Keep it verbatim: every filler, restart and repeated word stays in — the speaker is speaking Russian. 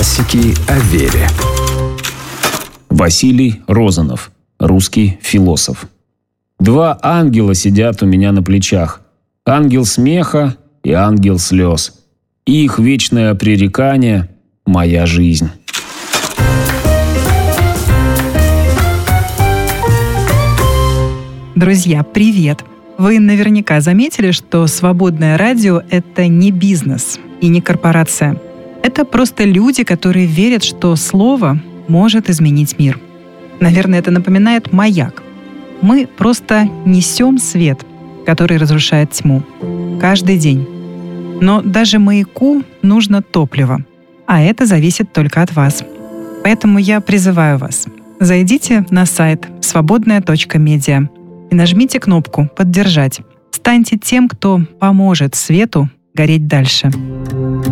Классики о вере. Василий Розанов, русский философ. Два ангела сидят у меня на плечах. Ангел смеха и ангел слез. Их вечное пререкание – моя жизнь. Друзья, привет! Вы наверняка заметили, что свободное радио — это не бизнес и не корпорация. Это просто люди, которые верят, что слово может изменить мир. Наверное, это напоминает маяк. Мы просто несем свет, который разрушает тьму. Каждый день. Но даже маяку нужно топливо. А это зависит только от вас. Поэтому я призываю вас. Зайдите на сайт свободная точка медиа и нажмите кнопку «Поддержать». Станьте тем, кто поможет свету гореть дальше.